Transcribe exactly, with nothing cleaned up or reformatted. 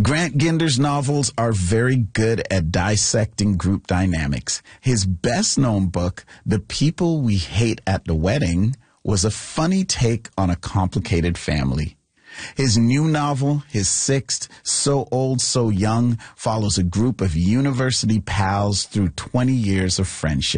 Grant Ginder's novels are very good at dissecting group dynamics. His best-known book, The People We Hate at the Wedding, was a funny take on a complicated family. His new novel, his sixth, So Old, So Young, follows a group of university pals through twenty years of friendship.